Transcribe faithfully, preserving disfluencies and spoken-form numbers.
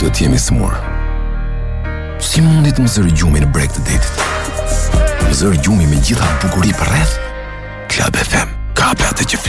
do të jemi smur. Si mundi të më zërë gjumi në breg të detit? Më zërë gjumi me gjitha bukuri për rreth? Klab F M, kape atë që flet.